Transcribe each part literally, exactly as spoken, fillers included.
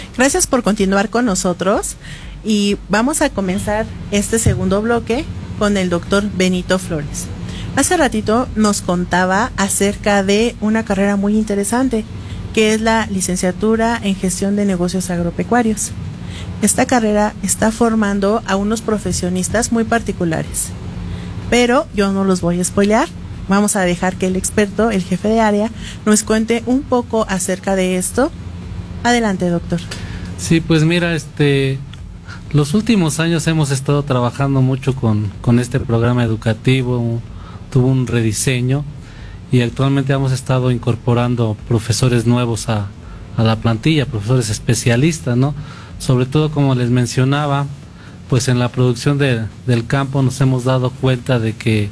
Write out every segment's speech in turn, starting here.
Gracias por continuar con nosotros y vamos a comenzar este segundo bloque con el doctor Benito Flores. Hace ratito nos contaba acerca de una carrera muy interesante, que es la licenciatura en gestión de negocios agropecuarios. Esta carrera está formando a unos profesionistas muy particulares, pero yo no los voy a spoilear. Vamos a dejar que el experto, el jefe de área, nos cuente un poco acerca de esto. Adelante, doctor. Sí, pues mira, este, los últimos años hemos estado trabajando mucho con, con este programa educativo, tuvo un rediseño y actualmente hemos estado incorporando profesores nuevos a, a la plantilla, profesores especialistas, ¿no? Sobre todo, como les mencionaba, pues en la producción de, del campo nos hemos dado cuenta de que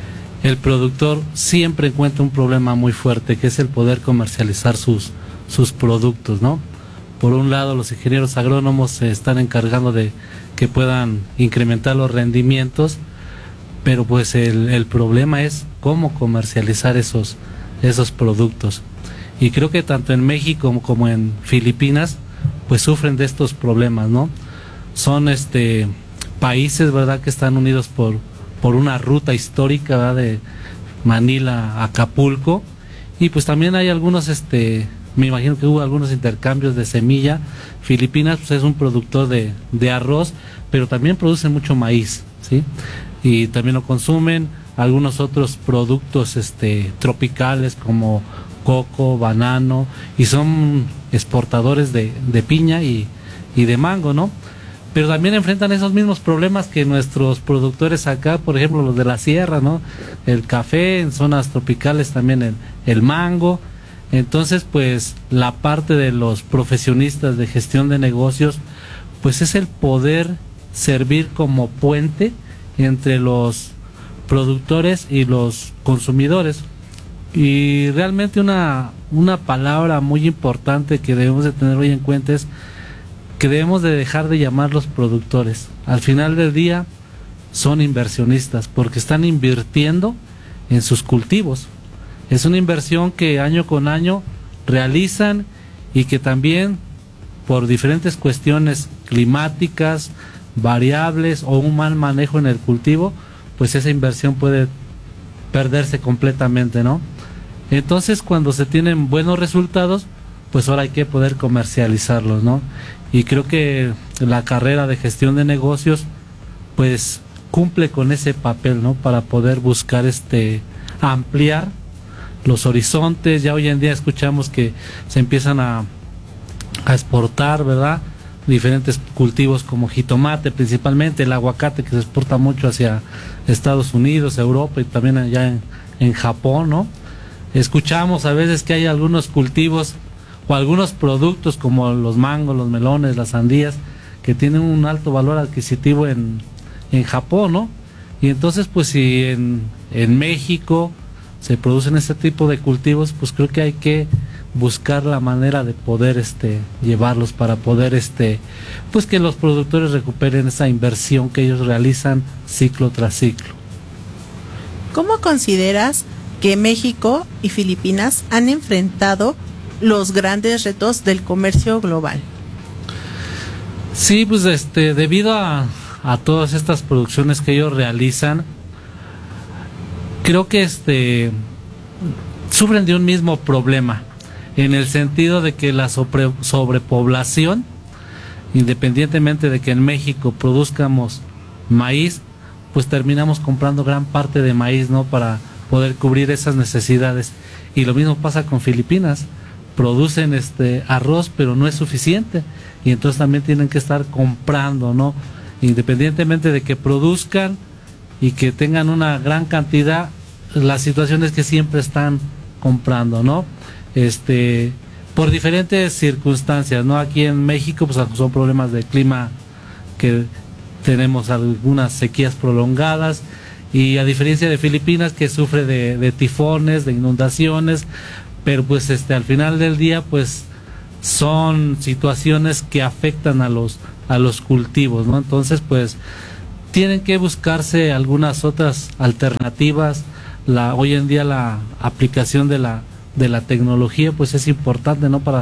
el productor siempre encuentra un problema muy fuerte, que es el poder comercializar sus, sus productos, ¿no? Por un lado, los ingenieros agrónomos se están encargando de que puedan incrementar los rendimientos, pero pues el, el problema es cómo comercializar esos, esos productos. Y creo que tanto en México como, como en Filipinas, pues sufren de estos problemas, ¿no? Son este países, ¿verdad?, que están unidos por por una ruta histórica, ¿verdad?, de Manila a Acapulco, y pues también hay algunos, este, me imagino que hubo algunos intercambios de semilla. Filipinas pues es un productor de, de arroz, pero también produce mucho maíz, ¿sí? Y también lo consumen algunos otros productos, este, tropicales como coco, banano, y son exportadores de, de piña y, y de mango, ¿no? Pero también enfrentan esos mismos problemas que nuestros productores acá, por ejemplo los de la sierra, ¿no? El café, en zonas tropicales también el, el mango. Entonces, pues la parte de los profesionistas de gestión de negocios, pues es el poder servir como puente entre los productores y los consumidores. Y realmente una, una palabra muy importante que debemos de tener hoy en cuenta es que debemos de dejar de llamarlos productores. Al final del día son inversionistas, porque están invirtiendo en sus cultivos. Es una inversión que año con año realizan y que también por diferentes cuestiones climáticas, variables o un mal manejo en el cultivo, pues esa inversión puede perderse completamente, ¿no? Entonces, cuando se tienen buenos resultados, pues ahora hay que poder comercializarlos, ¿no? Y creo que la carrera de gestión de negocios pues cumple con ese papel, ¿no? Para poder buscar este ampliar los horizontes. Ya hoy en día escuchamos que se empiezan a, a exportar, ¿verdad?, diferentes cultivos como jitomate, principalmente el aguacate, que se exporta mucho hacia Estados Unidos, Europa y también allá en, en Japón, ¿no? Escuchamos a veces que hay algunos cultivos o algunos productos como los mangos, los melones, las sandías, que tienen un alto valor adquisitivo en, en Japón, ¿no? Y entonces, pues si en, en México se producen este tipo de cultivos, pues creo que hay que buscar la manera de poder este llevarlos para poder este pues que los productores recuperen esa inversión que ellos realizan ciclo tras ciclo. ¿Cómo consideras que México y Filipinas han enfrentado los grandes retos del comercio global? Sí, pues este debido a, a todas estas producciones que ellos realizan, creo que este sufren de un mismo problema, en el sentido de que la sobre, sobrepoblación, independientemente de que en México produzcamos maíz, pues terminamos comprando gran parte de maíz, ¿no?, para poder cubrir esas necesidades. Y lo mismo pasa con Filipinas. Producen este arroz, pero no es suficiente, y entonces también tienen que estar comprando, ¿no? Independientemente de que produzcan y que tengan una gran cantidad, la situación es que siempre están comprando, ¿no? Este, por diferentes circunstancias, ¿no? Aquí en México pues son problemas de clima, que tenemos algunas sequías prolongadas, y a diferencia de Filipinas, que sufre de, de tifones, de inundaciones, pero pues este al final del día pues son situaciones que afectan a los a los cultivos, ¿no? Entonces pues tienen que buscarse algunas otras alternativas. La hoy en día la aplicación de la de la tecnología pues es importante, ¿no?, para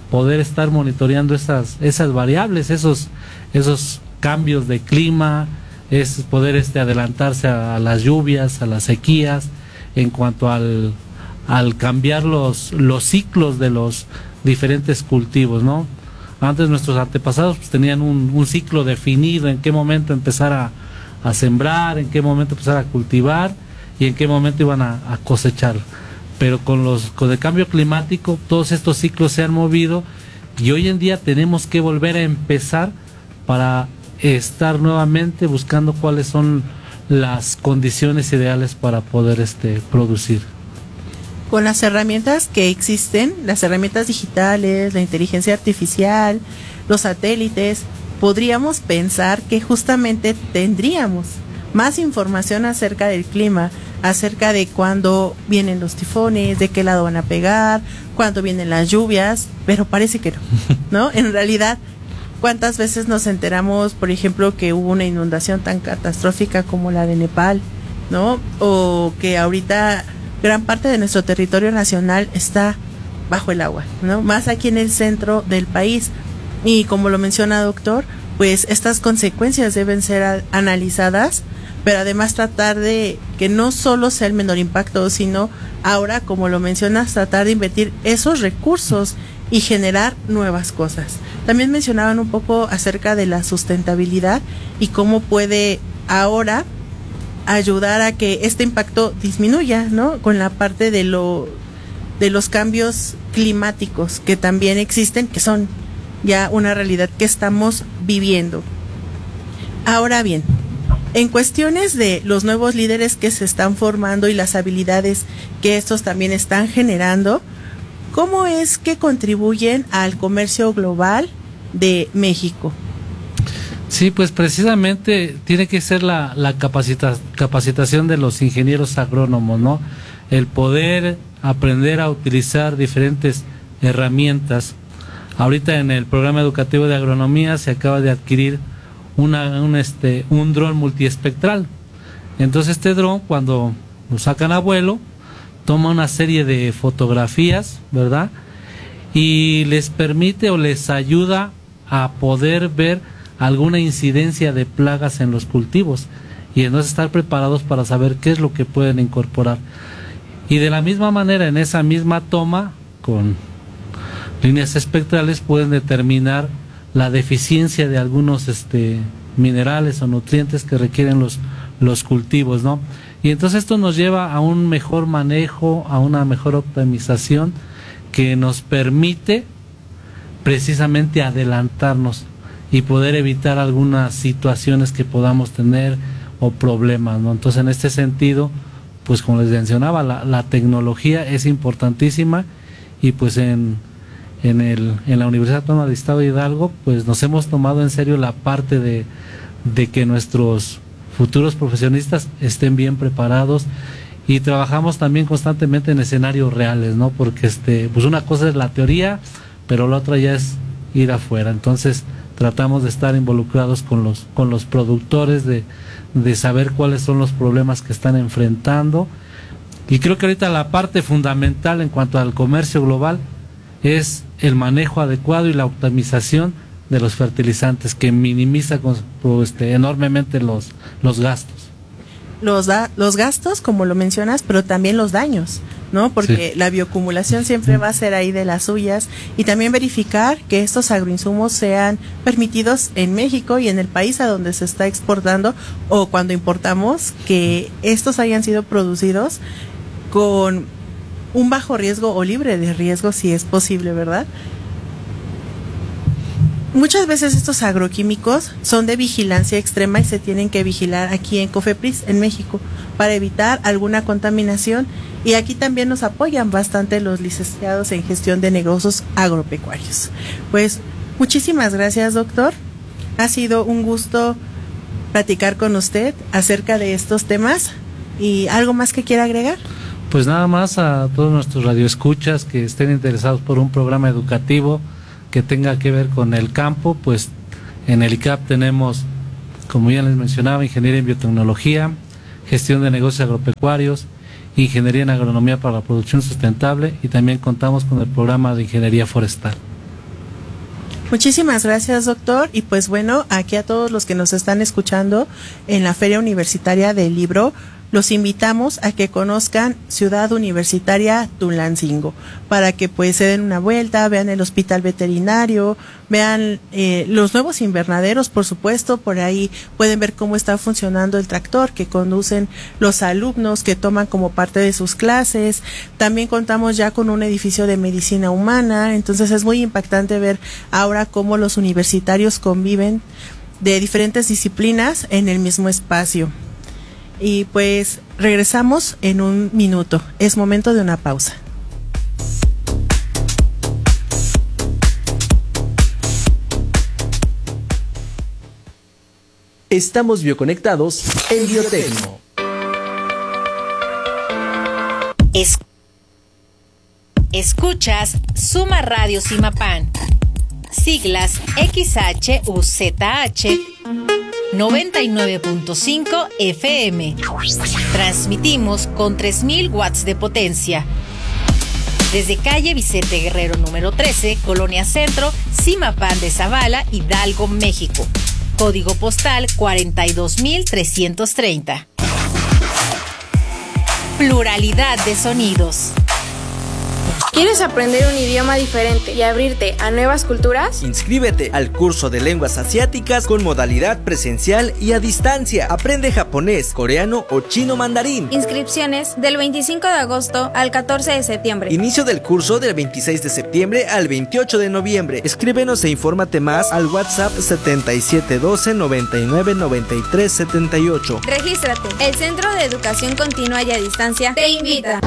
poder estar monitoreando esas esas variables, esos esos cambios de clima, es poder este adelantarse a, a las lluvias, a las sequías, en cuanto al al cambiar los los ciclos de los diferentes cultivos, ¿no? Antes nuestros antepasados pues, tenían un, un ciclo definido, en qué momento empezar a, a sembrar, en qué momento empezar a cultivar y en qué momento iban a, a cosechar. Pero con los con el cambio climático todos estos ciclos se han movido y hoy en día tenemos que volver a empezar para estar nuevamente buscando cuáles son las condiciones ideales para poder este producir. Con las herramientas que existen, las herramientas digitales, la inteligencia artificial, los satélites, podríamos pensar que justamente tendríamos más información acerca del clima, acerca de cuándo vienen los tifones, de qué lado van a pegar, cuándo vienen las lluvias, pero parece que no, ¿no? En realidad, ¿cuántas veces nos enteramos, por ejemplo, que hubo una inundación tan catastrófica como la de Nepal, ¿no? O que ahorita gran parte de nuestro territorio nacional está bajo el agua, ¿no? Más aquí en el centro del país. Y como lo menciona doctor, pues estas consecuencias deben ser a- analizadas, pero además tratar de que no solo sea el menor impacto, sino ahora, como lo mencionas, tratar de invertir esos recursos y generar nuevas cosas. También mencionaban un poco acerca de la sustentabilidad y cómo puede ahora ayudar a que este impacto disminuya, ¿no? Con la parte de lo de los cambios climáticos que también existen, que son ya una realidad que estamos viviendo. Ahora bien, en cuestiones de los nuevos líderes que se están formando y las habilidades que estos también están generando, ¿cómo es que contribuyen al comercio global de México? Sí, pues precisamente tiene que ser la, la capacita, capacitación de los ingenieros agrónomos, ¿no? El poder aprender a utilizar diferentes herramientas. Ahorita en el programa educativo de agronomía se acaba de adquirir una, un, este, un dron multiespectral. Entonces este dron, cuando lo sacan a vuelo, toma una serie de fotografías, ¿verdad? Y les permite o les ayuda a poder ver alguna incidencia de plagas en los cultivos y entonces estar preparados para saber qué es lo que pueden incorporar. Y de la misma manera, en esa misma toma, con líneas espectrales, pueden determinar la deficiencia de algunos este, minerales o nutrientes que requieren los, los cultivos, ¿no? Y entonces esto nos lleva a un mejor manejo, a una mejor optimización que nos permite precisamente adelantarnos y poder evitar algunas situaciones que podamos tener o problemas, ¿no? Entonces, en este sentido, pues como les mencionaba, la, la tecnología es importantísima y pues en, en, el, en la Universidad Autónoma del Estado de Hidalgo, pues nos hemos tomado en serio la parte de, de que nuestros futuros profesionistas estén bien preparados y trabajamos también constantemente en escenarios reales, ¿no? Porque este, pues una cosa es la teoría, pero la otra ya es ir afuera. Entonces, tratamos de estar involucrados con los con los productores, de, de saber cuáles son los problemas que están enfrentando. Y creo que ahorita la parte fundamental en cuanto al comercio global es el manejo adecuado y la optimización de los fertilizantes, que minimiza con, pues, este, enormemente los, los gastos. Los, da, los gastos, como lo mencionas, pero también los daños, ¿no? Porque sí, la bioacumulación siempre va a ser ahí de las suyas, y también verificar que estos agroinsumos sean permitidos en México y en el país a donde se está exportando, o cuando importamos, que estos hayan sido producidos con un bajo riesgo o libre de riesgo, si es posible, ¿verdad? Muchas veces estos agroquímicos son de vigilancia extrema y se tienen que vigilar aquí en COFEPRIS, en México, para evitar alguna contaminación, y aquí también nos apoyan bastante los licenciados en gestión de negocios agropecuarios. Pues muchísimas gracias, doctor. Ha sido un gusto platicar con usted acerca de estos temas. ¿Y algo más que quiera agregar? Pues nada más a todos nuestros radioescuchas que estén interesados por un programa educativo que tenga que ver con el campo, pues en el I C A P tenemos, como ya les mencionaba, ingeniería en biotecnología, gestión de negocios agropecuarios, ingeniería en agronomía para la producción sustentable, y también contamos con el programa de ingeniería forestal. Muchísimas gracias, doctor. Y pues bueno, aquí a todos los que nos están escuchando en la Feria Universitaria del Libro, los invitamos a que conozcan Ciudad Universitaria Tulancingo, para que pues se den una vuelta, vean el hospital veterinario, vean eh, los nuevos invernaderos, por supuesto. Por ahí pueden ver cómo está funcionando el tractor que conducen los alumnos que toman como parte de sus clases. También contamos ya con un edificio de medicina humana, entonces es muy impactante ver ahora cómo los universitarios conviven de diferentes disciplinas en el mismo espacio. Y pues regresamos en un minuto. Es momento de una pausa. Estamos bioconectados en Biotecno. Es- Escuchas Suma Radio Simapán. Siglas X H U Z H noventa y nueve punto cinco F M. Transmitimos con tres mil watts de potencia. Desde calle Vicente Guerrero número trece, Colonia Centro, Simapán de Zavala, Hidalgo, México. Código postal cuarenta y dos mil trescientos treinta. Pluralidad de sonidos. ¿Quieres aprender un idioma diferente y abrirte a nuevas culturas? Inscríbete al curso de lenguas asiáticas con modalidad presencial y a distancia. Aprende japonés, coreano o chino mandarín. Inscripciones del veinticinco de agosto al catorce de septiembre. Inicio del curso del veintiséis de septiembre al veintiocho de noviembre. Escríbenos e infórmate más al WhatsApp setenta y siete doce noventa y nueve noventa y tres setenta y ocho. Regístrate. El Centro de Educación Continua y a Distancia te invita.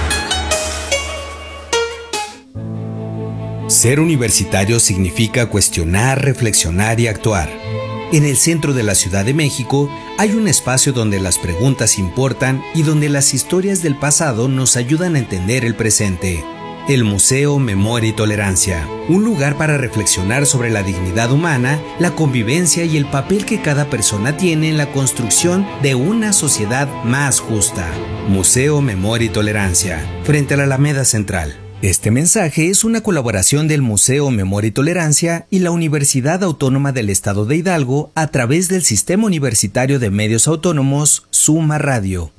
Ser universitario significa cuestionar, reflexionar y actuar. En el centro de la Ciudad de México hay un espacio donde las preguntas importan y donde las historias del pasado nos ayudan a entender el presente. El Museo Memoria y Tolerancia, un lugar para reflexionar sobre la dignidad humana, la convivencia y el papel que cada persona tiene en la construcción de una sociedad más justa. Museo Memoria y Tolerancia, frente a la Alameda Central. Este mensaje es una colaboración del Museo Memoria y Tolerancia y la Universidad Autónoma del Estado de Hidalgo a través del Sistema Universitario de Medios Autónomos, Suma Radio.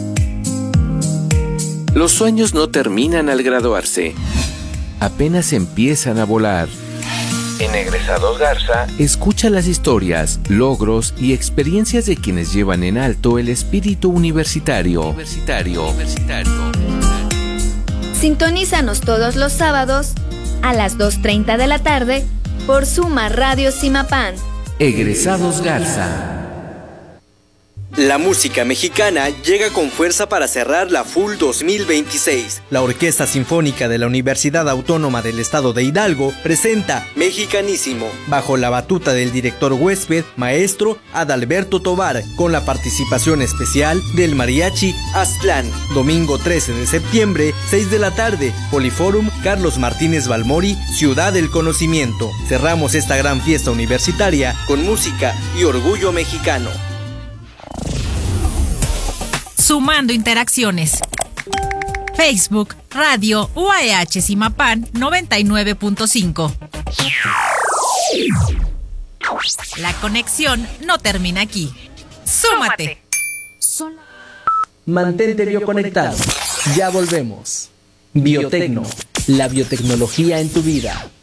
Los sueños no terminan al graduarse, apenas empiezan a volar. En Egresados Garza, escucha las historias, logros y experiencias de quienes llevan en alto el espíritu universitario. Universitario. Universitario. Sintonízanos todos los sábados a las dos treinta de la tarde por Suma Radio Simapán. Egresados Garza. La música mexicana llega con fuerza para cerrar la Full dos mil veintiséis. La Orquesta Sinfónica de la Universidad Autónoma del Estado de Hidalgo presenta Mexicanísimo, bajo la batuta del director huésped, maestro Adalberto Tovar, con la participación especial del Mariachi Aztlán. Domingo trece de septiembre, seis de la tarde, Poliforum Carlos Martínez Balmori, Ciudad del Conocimiento. Cerramos esta gran fiesta universitaria con música y orgullo mexicano. Sumando interacciones. Facebook, Radio U A E H Simapán noventa y nueve punto cinco. La conexión no termina aquí. ¡Súmate! Mantente bioconectado. Ya volvemos. Biotecno, la biotecnología en tu vida.